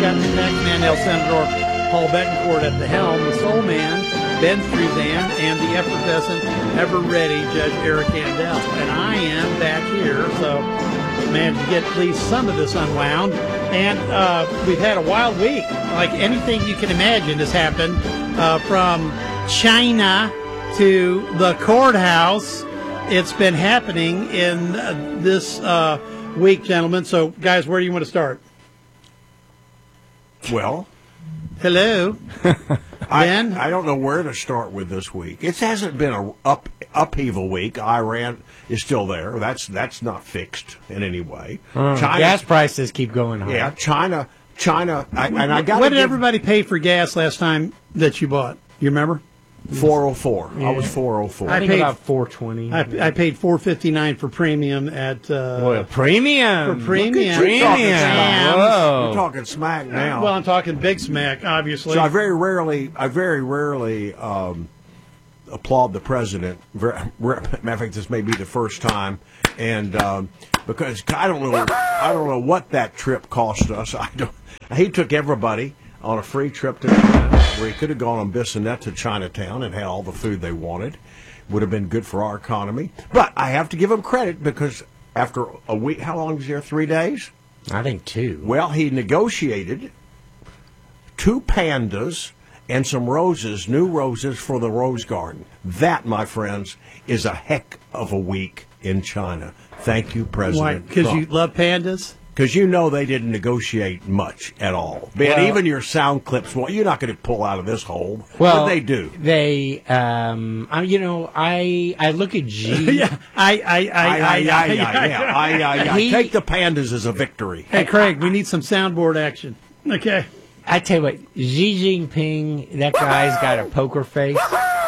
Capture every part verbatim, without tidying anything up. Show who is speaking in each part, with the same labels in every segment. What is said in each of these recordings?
Speaker 1: got the tax man, El Senador Paul Betancourt at the helm, the soul man, Ben Struzan, and the effervescent, ever-ready Judge Eric Andel. And I am back here, so managed to get at least some of this unwound. And uh, we've had a wild week. Like anything you can imagine has happened, uh, from China to the courthouse. It's been happening in uh, this uh, week, gentlemen. So, guys, where do you want to start?
Speaker 2: Well,
Speaker 1: hello. Ben?
Speaker 2: I, I don't know where to start with this week. It hasn't been a up upheaval week. Iran is still there. That's that's not fixed in any way.
Speaker 3: Mm,
Speaker 2: China,
Speaker 3: gas prices keep going high.
Speaker 2: Yeah, China, China, I, and I got.
Speaker 1: What did everybody pay for gas last time that you bought? You remember?
Speaker 2: four oh four.
Speaker 3: Yeah.
Speaker 2: I was four oh four.
Speaker 3: I,
Speaker 1: I
Speaker 3: think
Speaker 1: paid
Speaker 3: about four twenty.
Speaker 1: I, I paid four fifty nine for premium at. Uh,
Speaker 3: Well, premium.
Speaker 1: For premium.
Speaker 3: Premium.
Speaker 1: Premium.
Speaker 3: Whoa.
Speaker 2: We're talking smack now.
Speaker 1: Well, I'm talking Big Smack, obviously.
Speaker 2: So I very rarely, I very rarely um, applaud the president. Very, matter of fact, this may be the first time, and um, because I don't know, I don't know what that trip cost us. I don't. He took everybody on a free trip to China, where he could have gone on Bissonnette to Chinatown and had all the food they wanted. Would have been good for our economy. But I have to give him credit because after a week, how long was he there? Three days?
Speaker 3: I think two.
Speaker 2: Well, he negotiated two pandas and some roses, new roses for the Rose Garden. That, my friends, is a heck of a week in China. Thank you,
Speaker 1: Why?
Speaker 2: President
Speaker 1: Because
Speaker 2: Trump.
Speaker 1: you love pandas?
Speaker 2: Because you know they didn't negotiate much at all. Man,
Speaker 3: Well-
Speaker 2: even your sound clips, well, you're not going to pull out of this hole.
Speaker 3: Well,
Speaker 2: what did they do?
Speaker 3: They, um, I, you know, I I look at G.
Speaker 1: Yeah. I, I, I,
Speaker 2: I, I, I, I, yeah, I, I, I
Speaker 3: He-
Speaker 2: take the pandas as a victory.
Speaker 1: Hey, Craig, we need some soundboard action. Okay.
Speaker 3: I tell you what, Xi Jinping, that guy's got a poker face.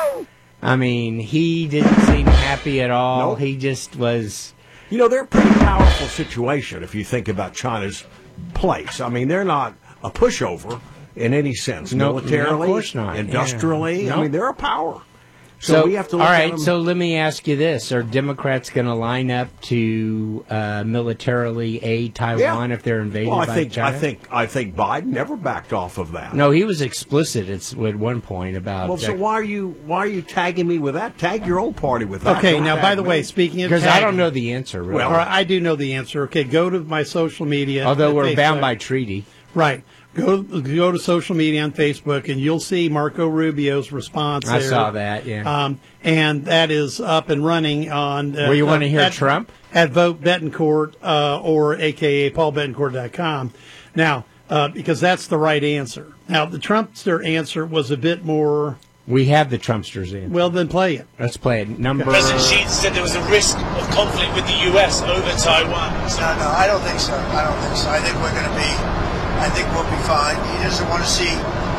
Speaker 3: I mean, he didn't seem happy at all.
Speaker 2: Nope.
Speaker 3: He just was.
Speaker 2: You know, they're a pretty powerful situation if you think about China's place. I mean, they're not a pushover in any sense.
Speaker 3: No,
Speaker 2: Militarily,
Speaker 3: of course not.
Speaker 2: industrially.
Speaker 3: Yeah.
Speaker 2: I
Speaker 3: Nope.
Speaker 2: mean, they're a power. So,
Speaker 3: So,
Speaker 2: we have to
Speaker 3: all
Speaker 2: look
Speaker 3: right,
Speaker 2: at them.
Speaker 3: so let me ask you this. Are Democrats going to line up to uh, militarily aid Taiwan
Speaker 2: Yeah.
Speaker 3: if they're invaded
Speaker 2: well, I
Speaker 3: by
Speaker 2: think
Speaker 3: China?
Speaker 2: I think I think Biden never backed off of that.
Speaker 3: No, he was explicit at, at one point about...
Speaker 2: Well, so why are you why are you tagging me with that? Tag your own party with that.
Speaker 1: Okay,
Speaker 2: Don't
Speaker 1: now,
Speaker 2: tag
Speaker 1: by the
Speaker 2: me.
Speaker 1: way, speaking of
Speaker 3: Because I
Speaker 1: tagging-
Speaker 3: don't know the answer, really.
Speaker 2: Well,
Speaker 1: All right, I do know the answer. Okay, go to my social media.
Speaker 3: Although we're
Speaker 1: Facebook.
Speaker 3: bound by treaty.
Speaker 1: Right. Go go to social media on Facebook, and you'll see Marco Rubio's response
Speaker 3: I
Speaker 1: there.
Speaker 3: saw that, yeah.
Speaker 1: Um, and that is up and running on... Uh,
Speaker 3: Well, you want to
Speaker 1: uh,
Speaker 3: hear
Speaker 1: at,
Speaker 3: Trump?
Speaker 1: At Vote Betancourt, uh, or a k a paul betancourt dot com. Now, uh, because that's the right answer. Now, the Trumpster answer was a bit more...
Speaker 3: We have the Trumpsters in.
Speaker 1: Well, then play it.
Speaker 3: Let's play it. Number...
Speaker 4: President Xi said there was a risk of conflict with the U S over Taiwan.
Speaker 5: No, no, I don't think so. I don't think so. I think we're going to be, I think we'll be fine. He doesn't want to see,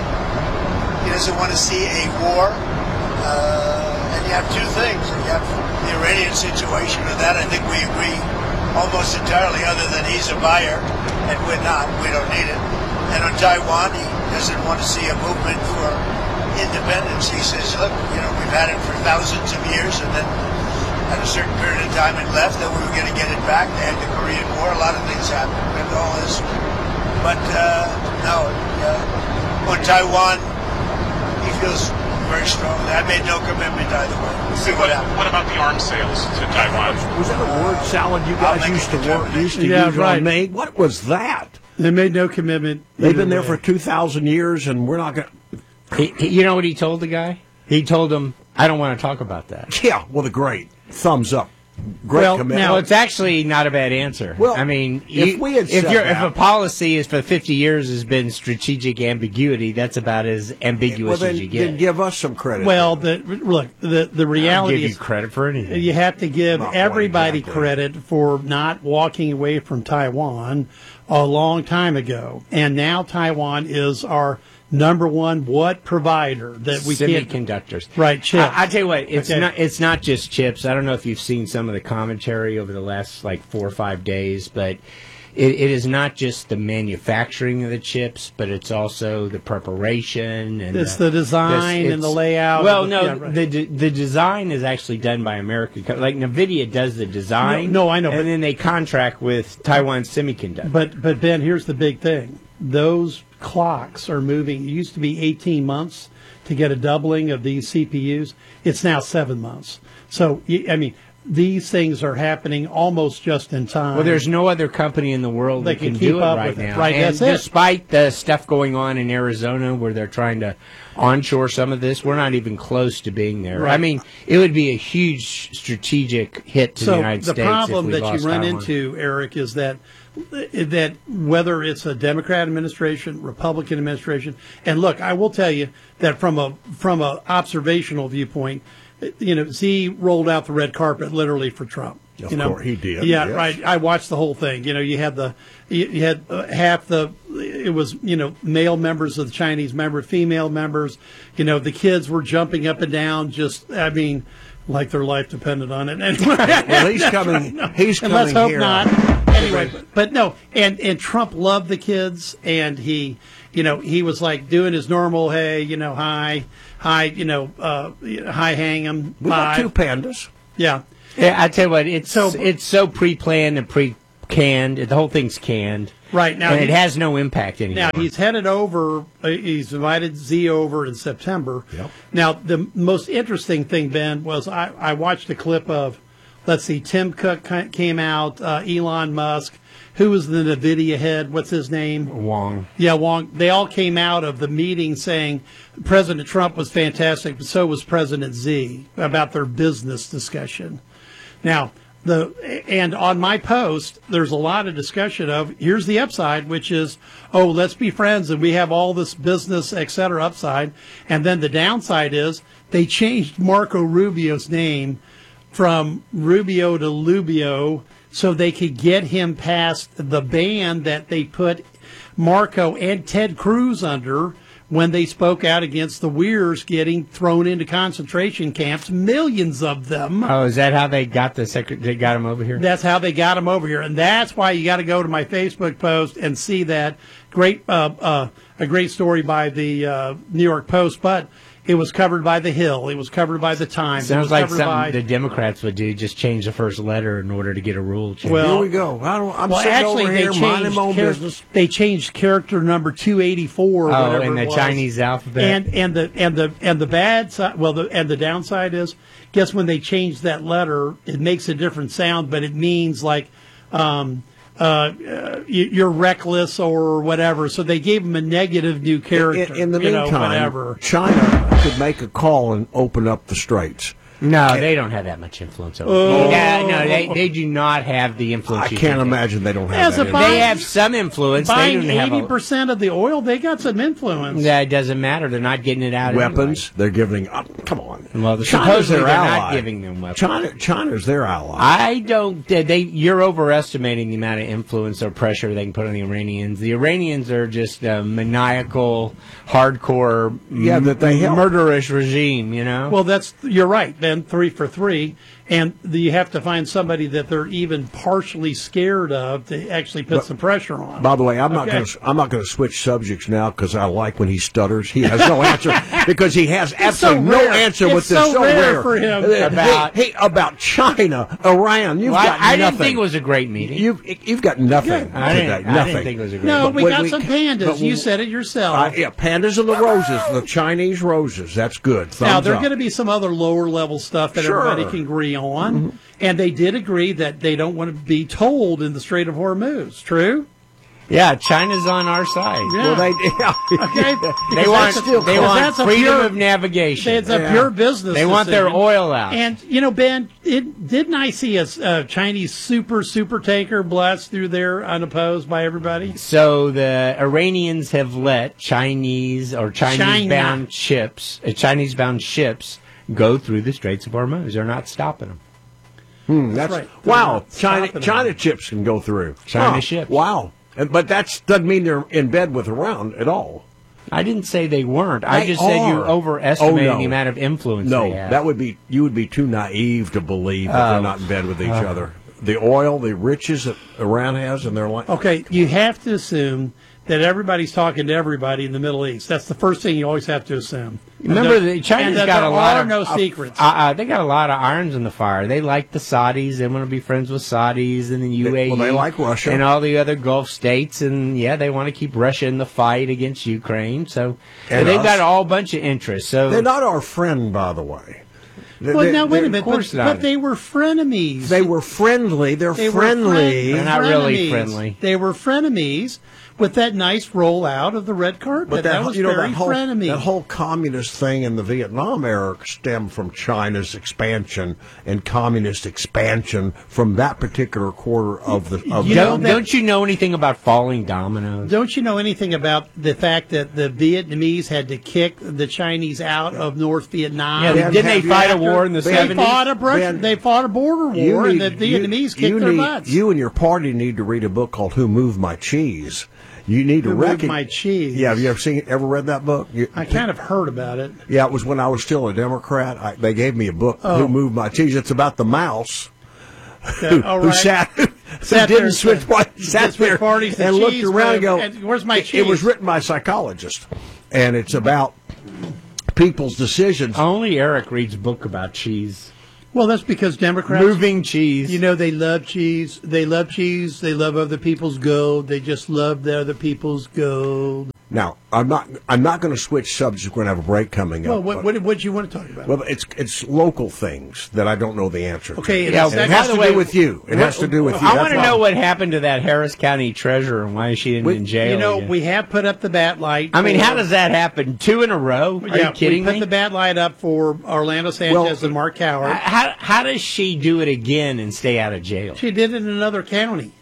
Speaker 5: he doesn't want to see a war. Uh, and you have two things. You have the Iranian situation, and that I think we agree almost entirely, other than he's a buyer and we're not. We don't need it. And on Taiwan, he doesn't want to see a movement for independence. He says, look, you know, we've had it for thousands of years, and then at a certain period of time it left, and we were going to get it back. They had the Korean War. A lot of things happened, and all this. But uh, no, uh, on Taiwan, he feels very strongly. I made no commitment either way. We'll see what happens.
Speaker 6: What about the arms sales to Taiwan?
Speaker 2: Was that a word salad you
Speaker 5: I'll
Speaker 2: guys
Speaker 5: make
Speaker 2: used
Speaker 5: a
Speaker 2: to work,
Speaker 5: determination.
Speaker 2: used to
Speaker 1: Yeah,
Speaker 2: use
Speaker 1: right.
Speaker 2: on me? What was that?
Speaker 1: They made no commitment.
Speaker 2: They've
Speaker 1: either
Speaker 2: been there
Speaker 1: way.
Speaker 2: for two thousand years, and we're not going to...
Speaker 3: He, he- you know what he told the guy? He told him, I don't want to talk about that.
Speaker 2: Yeah, well, the great thumbs up. Great
Speaker 1: Well,
Speaker 2: commitment.
Speaker 3: Well, it's actually not a bad answer.
Speaker 2: Well,
Speaker 3: I mean,
Speaker 2: if
Speaker 3: you-
Speaker 2: we had
Speaker 3: if,
Speaker 2: said
Speaker 3: you're, if
Speaker 2: that-
Speaker 3: a policy is for fifty years has been strategic ambiguity, that's about as ambiguous
Speaker 2: well, then,
Speaker 3: as you get.
Speaker 2: then give us some credit.
Speaker 1: Well, the, look, the, the
Speaker 3: I'll
Speaker 1: reality
Speaker 3: give you
Speaker 1: is...
Speaker 3: credit for anything.
Speaker 1: You have to give
Speaker 2: Not
Speaker 1: everybody
Speaker 2: exactly.
Speaker 1: credit for not walking away from Taiwan a long time ago. And now Taiwan is our number one what provider that we can't...
Speaker 3: Semiconductors.
Speaker 1: Right, chips.
Speaker 3: I, I tell you what, it's
Speaker 1: Okay.
Speaker 3: not it's not just chips. I don't know if you've seen some of the commentary over the last like four or five days, but it, it is not just the manufacturing of the chips, but it's also the preparation and
Speaker 1: It's the design
Speaker 3: this-
Speaker 1: and the
Speaker 3: it's-
Speaker 1: layout.
Speaker 3: Well,
Speaker 1: and the-
Speaker 3: no,
Speaker 1: yeah, right.
Speaker 3: the de- the design is actually done by American. co- Like Nvidia does the design.
Speaker 1: No, no, I know,
Speaker 3: and
Speaker 1: but-
Speaker 3: then they contract with Taiwan Semiconductor.
Speaker 1: But, but Ben, here's the big thing. Those clocks are moving. It used to be eighteen months to get a doubling of these C P Us. It's now seven months. So, I mean, these things are happening almost just in time.
Speaker 3: Well, there's no other company in the world
Speaker 1: They
Speaker 3: that
Speaker 1: can
Speaker 3: can,
Speaker 1: keep
Speaker 3: do it
Speaker 1: up
Speaker 3: right
Speaker 1: with it.
Speaker 3: now.
Speaker 1: Right,
Speaker 3: and
Speaker 1: that's it.
Speaker 3: despite the stuff going on in Arizona where they're trying to onshore some of this, we're not even close to being there.
Speaker 1: Right.
Speaker 3: I mean, it would be a huge strategic hit to
Speaker 1: so
Speaker 3: the United
Speaker 1: the
Speaker 3: States.
Speaker 1: problem
Speaker 3: if we
Speaker 1: that you
Speaker 3: lost
Speaker 1: run
Speaker 3: Taiwan.
Speaker 1: into, Eric, is that that whether it's a Democrat administration, Republican administration, and look, I will tell you that from a from a observational viewpoint, you know, Z rolled out the red carpet literally for Trump.
Speaker 2: Of
Speaker 1: you know?
Speaker 2: course, he did,
Speaker 1: Yeah,
Speaker 2: yes.
Speaker 1: right. I watched the whole thing. You know, you had the you, you had uh, half the it was you know male members of the Chinese member, female members. You know, the kids were jumping up and down. Just I mean. Like their life depended on it. Anyway,
Speaker 2: Well, he's coming. He's
Speaker 1: and
Speaker 2: coming
Speaker 1: let's hope
Speaker 2: here.
Speaker 1: not. Anyway, but, but no, and and Trump loved the kids, and he, you know, he was like doing his normal, hey, you know, hi, hi, you know, uh, hi, hang 'em,
Speaker 2: We got
Speaker 1: bye.
Speaker 2: two pandas.
Speaker 1: Yeah,
Speaker 3: Yeah, I tell you what, it's
Speaker 1: So-
Speaker 3: so it's so pre-planned and pre-canned. The whole thing's canned,
Speaker 1: right now.
Speaker 3: and
Speaker 1: he-
Speaker 3: it has no impact anymore.
Speaker 1: Now he's headed over. Uh, he's invited Z over in September.
Speaker 2: Yep.
Speaker 1: Now the most interesting thing, Ben, was I, I watched a clip of, let's see, Tim Cook ca- came out, uh, Elon Musk, who was the NVIDIA head. What's his name?
Speaker 3: Wong.
Speaker 1: Yeah, Wong. They all came out of the meeting saying President Trump was fantastic, but so was President Z about their business discussion. Now, the and on my post, there's a lot of discussion of here's the upside, which is, oh, let's be friends and we have all this business, et cetera, upside. And then the downside is they changed Marco Rubio's name from Rubio to Lubio so they could get him past the ban that they put Marco and Ted Cruz under when they spoke out against the Weirs getting thrown into concentration camps, millions of them.
Speaker 3: Oh, is that how they got the secret? They got him over here.
Speaker 1: That's how they got him over here, and that's why you got to go to my Facebook post and see that great, uh, uh, a great story by the uh, New York Post, but it was covered by The Hill. It was covered by The Times. it
Speaker 3: Sounds
Speaker 1: was
Speaker 3: like
Speaker 1: covered
Speaker 3: something
Speaker 1: by,
Speaker 3: the Democrats would do. Just change the first letter in order to get a rule change.
Speaker 1: Well,
Speaker 2: Here we go. I don't, I'm
Speaker 1: well,
Speaker 2: sitting
Speaker 1: actually,
Speaker 2: over
Speaker 1: they
Speaker 2: here minding
Speaker 1: changed,
Speaker 2: my own
Speaker 1: char-
Speaker 2: business.
Speaker 1: they changed character number two eighty-four. Or
Speaker 3: Oh,
Speaker 1: whatever
Speaker 3: in
Speaker 1: it
Speaker 3: the
Speaker 1: was.
Speaker 3: Chinese alphabet.
Speaker 1: And and the and the and the bad side, well, the and the downside is, guess when they change that letter, it makes a different sound, but it means like, um, uh, uh, you- you're reckless or whatever. So they gave him a negative new character.
Speaker 2: In, in the
Speaker 1: you know,
Speaker 2: meantime,
Speaker 1: whatever.
Speaker 2: China could make a call and open up the straits.
Speaker 3: no, they don't have that much influence over.
Speaker 1: Oh.
Speaker 3: Yeah, no, they they do not have the influence.
Speaker 2: I
Speaker 3: you
Speaker 2: can't
Speaker 3: think.
Speaker 2: imagine they don't have
Speaker 1: As
Speaker 2: that.
Speaker 1: a
Speaker 2: in
Speaker 1: bi-
Speaker 2: there.
Speaker 3: They have some influence. They
Speaker 1: Buying
Speaker 3: don't have
Speaker 1: eighty
Speaker 3: a,
Speaker 1: percent of the oil, they got some influence.
Speaker 3: That doesn't matter. They're not getting it out.
Speaker 2: Weapons, they're giving up. Come on.
Speaker 3: Well, the-
Speaker 2: China's
Speaker 3: supposedly
Speaker 2: their
Speaker 3: they're
Speaker 2: ally.
Speaker 3: not giving them weapons.
Speaker 2: China, China's their ally.
Speaker 3: I don't. They, they you're overestimating the amount of influence or pressure they can put on the Iranians. The Iranians are just a maniacal, hardcore,
Speaker 2: Yeah, that they help.
Speaker 3: murderous regime. You know.
Speaker 1: Well, that's you're right, Ben. Three for three, and the, you have to find somebody that they're even partially scared of to actually put
Speaker 2: But-
Speaker 1: some pressure on.
Speaker 2: By the way, I'm not
Speaker 1: Okay.
Speaker 2: going to. I'm not going to switch subjects now because I like when he stutters. He has no answer because he has absolutely no
Speaker 1: rare.
Speaker 2: answer
Speaker 1: It's
Speaker 2: with this.
Speaker 1: so
Speaker 2: So
Speaker 1: rare
Speaker 2: rare
Speaker 1: for him.
Speaker 2: Hey,
Speaker 3: About-
Speaker 2: hey, about China, Iran. You've
Speaker 3: Well,
Speaker 2: got
Speaker 3: I, I
Speaker 2: nothing.
Speaker 3: didn't think it was a great meeting.
Speaker 2: You've you've got nothing
Speaker 3: I,
Speaker 2: today.
Speaker 3: didn't,
Speaker 2: nothing.
Speaker 3: I didn't think it was a great.
Speaker 1: no,
Speaker 2: But
Speaker 1: we
Speaker 2: when
Speaker 1: got
Speaker 2: we-
Speaker 1: some pandas.
Speaker 2: but
Speaker 1: You
Speaker 2: when-
Speaker 1: said it yourself.
Speaker 2: Uh, yeah, pandas and the roses, the Chinese roses. That's good. Thumbs
Speaker 1: now there are
Speaker 2: up.
Speaker 1: going to be some other lower level stuff that
Speaker 2: Sure.
Speaker 1: everybody can agree on, and they did agree that they don't want to be told in the Strait of Hormuz. True?
Speaker 3: Yeah, China's on our side.
Speaker 1: Yeah.
Speaker 2: Well, they yeah.
Speaker 1: Okay.
Speaker 3: They
Speaker 1: Because
Speaker 3: want
Speaker 1: that's a-
Speaker 3: they
Speaker 1: because
Speaker 3: want
Speaker 1: that's a
Speaker 3: freedom
Speaker 1: pure-
Speaker 3: of navigation.
Speaker 1: It's a
Speaker 2: Yeah.
Speaker 1: pure business.
Speaker 3: They want their
Speaker 1: decision.
Speaker 3: oil out.
Speaker 1: And you know, Ben, it, didn't I see a, a Chinese super super tanker blast through there unopposed by everybody?
Speaker 3: So the Iranians have let Chinese or Chinese-bound
Speaker 1: China.
Speaker 3: ships, uh, Chinese-bound ships, go through the Straits of Hormuz. They're not stopping them.
Speaker 2: Hmm, that's
Speaker 1: right.
Speaker 2: wow.
Speaker 1: They're
Speaker 2: China
Speaker 1: stopping
Speaker 2: China
Speaker 1: them.
Speaker 2: chips can go through.
Speaker 3: China
Speaker 2: Huh.
Speaker 3: ships.
Speaker 2: Wow. And, but that doesn't mean they're in bed with Iran at all.
Speaker 3: I didn't say they weren't. I
Speaker 2: They
Speaker 3: just said you're
Speaker 2: are.
Speaker 3: overestimating
Speaker 2: Oh, no.
Speaker 3: the amount of influence
Speaker 2: No,
Speaker 3: they have.
Speaker 2: that would be you would be too naive to believe that
Speaker 3: Oh.
Speaker 2: they're not in bed with each other. The oil, the riches that Iran has, and they're like
Speaker 1: Okay, you have to assume that everybody's talking to everybody in the Middle East. That's the first thing you always have to assume.
Speaker 3: Remember,
Speaker 1: and
Speaker 3: the China's
Speaker 1: and
Speaker 3: got
Speaker 1: there
Speaker 3: a lot
Speaker 1: are
Speaker 3: of
Speaker 1: no
Speaker 3: uh,
Speaker 1: secrets.
Speaker 3: Uh, uh, they got a lot of irons in the fire. They like the Saudis. They want to be friends with Saudis and the U A E.
Speaker 2: Well, they like Russia
Speaker 3: and all the other Gulf states. And yeah, they want to keep Russia in the fight against Ukraine. So
Speaker 2: And
Speaker 3: they've
Speaker 2: us.
Speaker 3: got a whole bunch of interests. So
Speaker 2: They're not our friend, by the way. They-
Speaker 1: well,
Speaker 2: they-
Speaker 1: now wait
Speaker 2: they-
Speaker 1: a minute,
Speaker 3: of course
Speaker 1: but,
Speaker 3: not.
Speaker 1: but they were frenemies.
Speaker 2: They were friendly. They're
Speaker 1: They were
Speaker 2: friendly.
Speaker 1: friend-
Speaker 3: They're not really
Speaker 1: frenemies.
Speaker 3: friendly.
Speaker 1: They were frenemies with that nice rollout of the red carpet.
Speaker 2: But
Speaker 1: that,
Speaker 2: that,
Speaker 1: was
Speaker 2: you know,
Speaker 1: very
Speaker 2: that whole,
Speaker 1: frenemy.
Speaker 2: that whole communist thing in the Vietnam era stemmed from China's expansion and communist expansion from that particular quarter of the. Of
Speaker 1: You
Speaker 2: the,
Speaker 1: know
Speaker 3: don't,
Speaker 1: that-
Speaker 3: don't you know anything about falling dominoes?
Speaker 1: Don't you know anything about the fact that the Vietnamese had to kick the Chinese out of North Vietnam?
Speaker 3: Yeah,
Speaker 2: Ben,
Speaker 3: didn't they
Speaker 2: have you
Speaker 3: fight a
Speaker 2: after-
Speaker 3: war in the
Speaker 2: Ben,
Speaker 1: They
Speaker 3: seventies?
Speaker 1: fought a Brus-
Speaker 2: Ben,
Speaker 1: they fought a border war,
Speaker 2: you
Speaker 1: and
Speaker 2: need-
Speaker 1: the
Speaker 2: you-
Speaker 1: Vietnamese kicked
Speaker 2: you
Speaker 1: their
Speaker 2: need-
Speaker 1: butts.
Speaker 2: You and your party need to read a book called "Who Moved My Cheese." You need
Speaker 1: Who
Speaker 2: to
Speaker 1: Moved
Speaker 2: recognize
Speaker 1: My Cheese?
Speaker 2: Yeah, have you ever seen? Ever read that book? You,
Speaker 1: I kind of heard about it.
Speaker 2: Yeah, it was when I was still a Democrat. I, they gave me a book,
Speaker 1: Oh.
Speaker 2: "Who Moved My Cheese." It's about the mouse
Speaker 1: Yeah,
Speaker 2: who,
Speaker 1: all
Speaker 2: who
Speaker 1: right.
Speaker 2: sat, who
Speaker 1: Sat
Speaker 2: didn't
Speaker 1: there,
Speaker 2: switch
Speaker 1: uh,
Speaker 2: parties, sat
Speaker 1: didn't switch
Speaker 2: there
Speaker 1: parties to
Speaker 2: and looked
Speaker 1: cheese,
Speaker 2: around and go,
Speaker 1: and where's my
Speaker 2: it, it was
Speaker 1: cheese?
Speaker 2: written by a psychologist, and it's about people's decisions.
Speaker 3: Only Eric reads a book about cheese.
Speaker 1: Well, that's because Democrats,
Speaker 3: Moving cheese.
Speaker 1: you know, they love cheese. They love cheese. They love other people's gold. They just love the other people's gold.
Speaker 2: Now, I'm not. I'm not going to switch subjects. We're going to have a break coming
Speaker 1: Well,
Speaker 2: up.
Speaker 1: what,
Speaker 2: but-
Speaker 1: what, what do you want to talk about?
Speaker 2: well, it's it's local things that I don't know the answer to.
Speaker 1: Okay, and
Speaker 3: Yeah,
Speaker 1: the
Speaker 2: And it
Speaker 1: second-
Speaker 2: has
Speaker 3: by
Speaker 2: to
Speaker 3: the way,
Speaker 2: do with you. It has to do with you.
Speaker 3: I
Speaker 2: That's
Speaker 3: want to
Speaker 2: why-
Speaker 3: know what happened to that Harris County treasurer and why she isn't
Speaker 2: We-
Speaker 3: in jail.
Speaker 1: you know,
Speaker 3: again.
Speaker 1: we have put up the bat light.
Speaker 3: I mean,
Speaker 1: for-
Speaker 3: how does that happen? Two in a row? Are
Speaker 1: yeah,
Speaker 3: you kidding
Speaker 1: we put
Speaker 3: me?
Speaker 1: the bat light up for Orlando Sanchez
Speaker 2: Well,
Speaker 1: and Mark Howard.
Speaker 3: how, how does she do it again and stay out of jail?
Speaker 1: She did it in another county.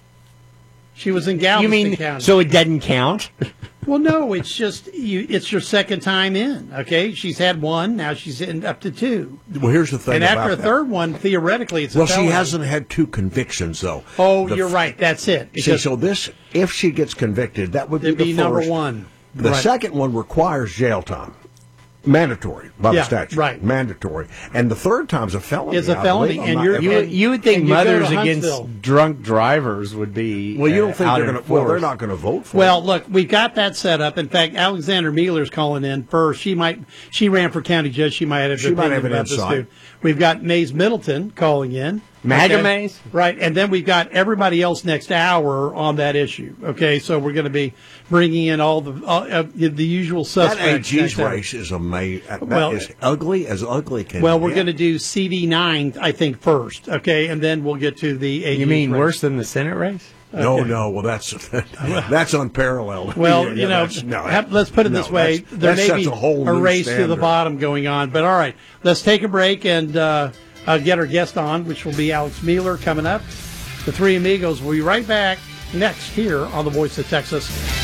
Speaker 1: She was in Galveston
Speaker 3: You mean
Speaker 1: County.
Speaker 3: so it doesn't count?
Speaker 1: Well, no, it's just you. It's your second time in. Okay, she's had one. Now she's in up to two.
Speaker 2: Well, here's the thing.
Speaker 1: And
Speaker 2: about
Speaker 1: after a
Speaker 2: that.
Speaker 1: third one, theoretically, it's a
Speaker 2: well, she
Speaker 1: felony.
Speaker 2: hasn't had two convictions though.
Speaker 1: Oh,
Speaker 2: The
Speaker 1: you're
Speaker 2: f-
Speaker 1: right. That's it.
Speaker 2: See,
Speaker 1: Because
Speaker 2: so this, if she gets convicted, that would be
Speaker 1: it'd
Speaker 2: the
Speaker 1: be
Speaker 2: first.
Speaker 1: number one.
Speaker 2: The
Speaker 1: Right.
Speaker 2: second one requires jail time. Mandatory by
Speaker 1: Yeah,
Speaker 2: the statute.
Speaker 1: right.
Speaker 2: Mandatory. And the third time's a felony.
Speaker 1: It's a
Speaker 2: I
Speaker 1: felony,
Speaker 2: believe. I'm
Speaker 1: and
Speaker 2: not-
Speaker 1: you're-
Speaker 2: if
Speaker 3: You,
Speaker 2: I-
Speaker 1: And-
Speaker 3: you would think
Speaker 1: and you go to
Speaker 3: mothers
Speaker 1: Huntsville.
Speaker 3: against drunk drivers would be.
Speaker 2: well, you
Speaker 3: uh,
Speaker 2: don't think
Speaker 3: out
Speaker 2: they're
Speaker 3: in
Speaker 2: going to. Well, they're
Speaker 3: force.
Speaker 2: not going to vote for
Speaker 1: Well,
Speaker 2: it.
Speaker 1: look, we've got that set up. In fact, Alexander Mueller's calling in first. She might. She ran for county judge. She might have.
Speaker 2: She might
Speaker 1: opinion
Speaker 2: have an
Speaker 1: about this
Speaker 2: insight.
Speaker 1: too. We've got Mays Middleton calling in.
Speaker 3: MAGA
Speaker 1: Okay?
Speaker 3: Mays?
Speaker 1: Right, and then we've got everybody else next hour on that issue. Okay, so we're going to be bringing in all the all, uh, the usual
Speaker 2: That
Speaker 1: suspects.
Speaker 2: A G's
Speaker 1: next hour.
Speaker 2: race is amazing. That
Speaker 1: Well,
Speaker 2: is ugly as ugly can
Speaker 1: Well, we're
Speaker 2: get.
Speaker 1: going to do C D nine, I think, first. Okay, and then we'll get to the A G's
Speaker 3: You mean
Speaker 1: race.
Speaker 3: worse than the Senate race?
Speaker 2: No,
Speaker 1: Okay.
Speaker 2: no. Well, that's that's unparalleled.
Speaker 1: Well,
Speaker 2: Yeah,
Speaker 1: you
Speaker 2: yeah,
Speaker 1: know,
Speaker 2: that's- no,
Speaker 1: have- let's put it
Speaker 2: no,
Speaker 1: this way:
Speaker 2: that's-
Speaker 1: there
Speaker 2: that
Speaker 1: may
Speaker 2: sets
Speaker 1: be
Speaker 2: a whole
Speaker 1: a
Speaker 2: new
Speaker 1: race to the
Speaker 2: standard.
Speaker 1: bottom going on. But all right, let's take a break and uh, uh, get our guest on, which will be Alex Mueller coming up. The Three Amigos will be right back next here on the Voice of Texas.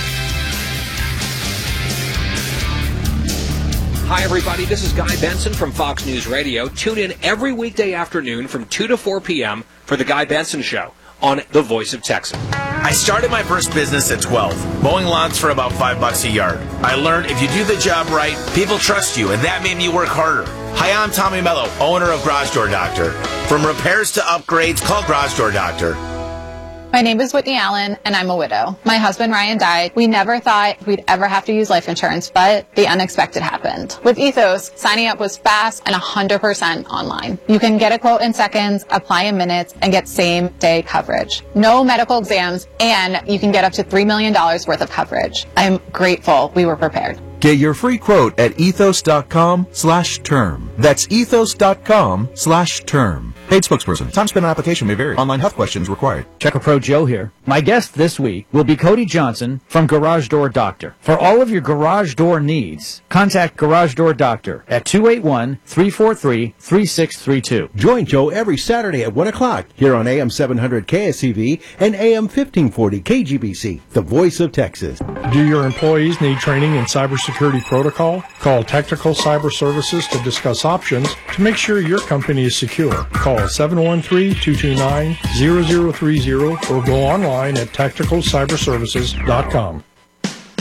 Speaker 7: Hi, everybody. This is Guy Benson from Fox News Radio. Tune in every weekday afternoon from two to four p.m. for The Guy Benson Show on The Voice of Texas.
Speaker 8: I started my first business at twelve, mowing lawns for about five bucks a yard. I learned if you do the job right, people trust you, and that made me work harder. Hi, I'm Tommy Mello, owner of Garage Door Doctor. From repairs to upgrades, call Garage Door Doctor.
Speaker 9: My name is Whitney Allen, and I'm a widow. My husband, Ryan, died. We never thought we'd ever have to use life insurance, but the unexpected happened. With Ethos, signing up was fast and one hundred percent online. You can get a quote in seconds, apply in minutes, and get same-day coverage. No medical exams, and you can get up to three million dollars worth of coverage. I'm grateful we were prepared.
Speaker 10: Get your free quote at ethos.com slash term. That's ethos.com slash term. Paid spokesperson. Time spent on application may vary. Online health questions required.
Speaker 11: Checker Pro Joe here. My guest this week will be Cody Johnson from Garage Door Doctor. For all of your garage door needs, contact Garage Door Doctor at two eight one, three four three, three six three two.
Speaker 12: Join Joe every Saturday at one o'clock here on A M seven hundred K S C V and A M fifteen forty K G B C, the voice of Texas.
Speaker 13: Do your employees need training in cybersecurity protocol? Call Technical Cyber Services to discuss options to make sure your company is secure. Call seven one three, two two nine, zero zero three zero or go online at tactical cyber services dot com.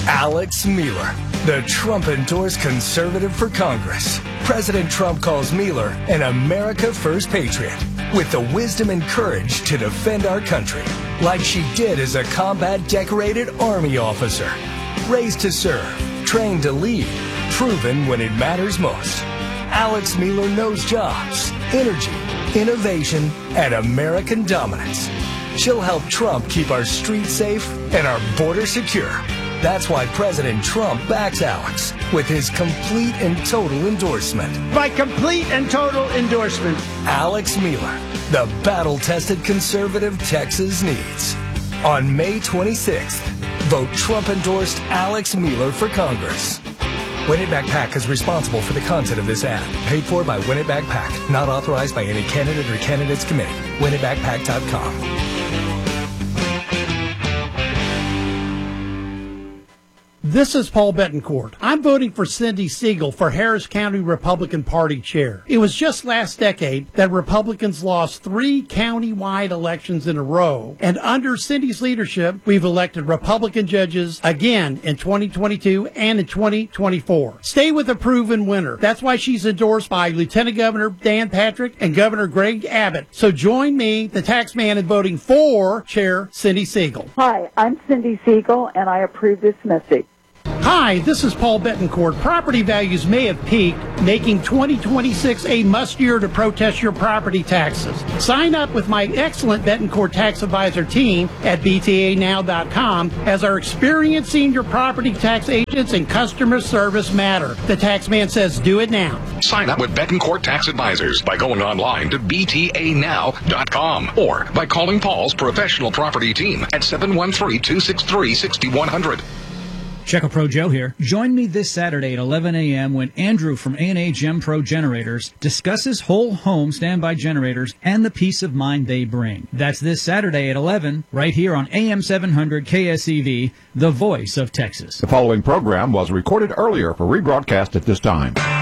Speaker 14: Alex Mueller, the Trump-endorsed conservative for Congress. President Trump calls Mueller an America First patriot with the wisdom and courage to defend our country, like she did as a combat-decorated Army officer. Raised to serve, trained to lead, proven when it matters most. Alex Mueller knows jobs, energy, innovation, and American dominance. She'll help Trump keep our streets safe and our border secure. That's why President Trump backs Alex with his complete and total endorsement.
Speaker 15: By complete and total endorsement.
Speaker 14: Alex Mueller, the battle-tested conservative Texas needs. On May twenty-sixth, vote Trump-endorsed Alex Mueller for Congress. Win It Back PAC is responsible for the content of this ad. Paid for by Win It Back PAC. Not authorized by any candidate or candidates committee. win it back pac dot com.
Speaker 1: This is Paul Betancourt. I'm voting for Cindy Siegel for Harris County Republican Party chair. It was just last decade that Republicans lost three county-wide elections in a row. And under Cindy's leadership, we've elected Republican judges again in twenty twenty-two and in twenty twenty-four. Stay with a proven winner. That's why she's endorsed by Lieutenant Governor Dan Patrick and Governor Greg Abbott. So join me, the tax man, in voting for Chair Cindy Siegel.
Speaker 16: Hi, I'm Cindy Siegel, and I approve this message.
Speaker 1: Hi, this is Paul Betancourt. Property values may have peaked, making twenty twenty-six a must year to protest your property taxes. Sign up with my excellent Betancourt tax advisor team at b t a now dot com, as our experienced senior property tax agents and customer service matter. The tax man says do it now.
Speaker 17: Sign up with Betancourt Tax Advisors by going online to b t a now dot com or by calling Paul's professional property team at seven one three, two six three, six one zero zero.
Speaker 18: Checo Pro Joe here. Join me this Saturday at eleven a.m. when Andrew from A and A Gem Pro Generators discusses whole home standby generators and the peace of mind they bring. That's this Saturday at eleven, right here on A M seven hundred K S E V, the voice of Texas.
Speaker 19: The following program was recorded earlier for rebroadcast at this time.